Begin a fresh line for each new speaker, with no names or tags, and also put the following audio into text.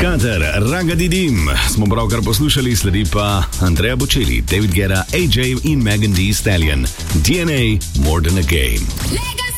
Skater, Ragadidim smo pravkar poslušali, sledi pa Andrea Bocelli, David Guetta, AJ in Megan Thee Stallion. DNA, More Than a Game.